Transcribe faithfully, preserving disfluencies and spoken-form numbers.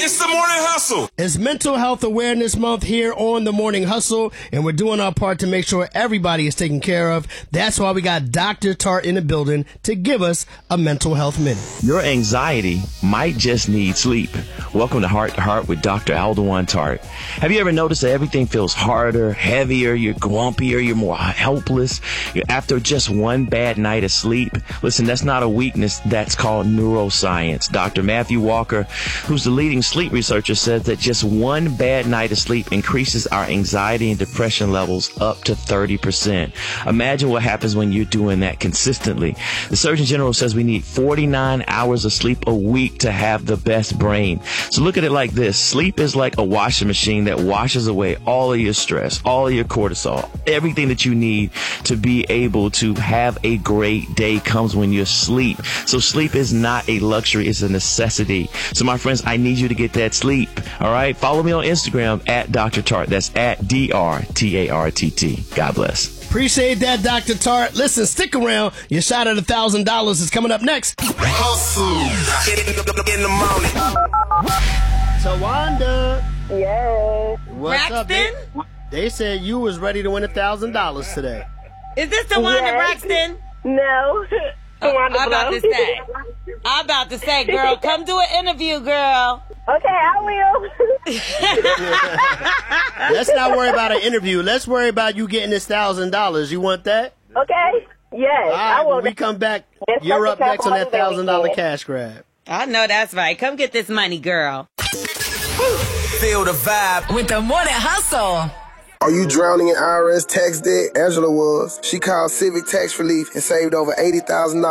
It's the Morning Hustle. It's Mental Health Awareness Month here on the Morning Hustle, and we're doing our part to make sure everybody is taken care of. That's why we got Doctor Tart in the building to give us a mental health minute. Your anxiety might just need sleep. Welcome to Heart to Heart with Doctor Aldewan Tart. Have you ever noticed that everything feels harder, heavier, you're grumpier, you're more helpless after just one bad night of sleep? Listen, that's not a weakness. That's called neuroscience. Doctor Matthew Walker, who's the leading sleep researcher, says that just one bad night of sleep increases our anxiety and depression levels up to thirty percent. Imagine what happens when you're doing that consistently. The Surgeon General says we need forty-nine hours of sleep a week to have the best brain. So look at it like this. Sleep is like a washing machine that washes away all of your stress, all of your cortisol. Everything that you need to be able to have a great day comes when you sleep. So sleep is not a luxury, it's a necessity. So my friends, I need you to get that sleep. All right? Follow me on Instagram at Doctor Tart. That's at D R T A R T T. God bless. Appreciate that, Doctor Tart. Listen, stick around. Your shot at one thousand dollars is coming up next. Hustle. In the morning. Tawanda. Yes. What's Braxton? up? They, they said you was ready to win one thousand dollars today. Is this Tawanda Yes. Braxton? No. Uh, I'm about to say. I'm about to say, girl, come do an interview, girl. Okay, I will. Let's not worry about an interview. Let's worry about you getting this one thousand dollars. You want that? Okay. Yes, All right, I will. when we come back, Yes, you're Doctor up next on that Tart, one thousand dollars weekend. cash grab. I know that's right. Come get this money, girl. Feel the vibe. With the Morning Hustle. Are you drowning in I R S tax debt? Angela was. She called Civic Tax Relief and saved over eighty thousand dollars.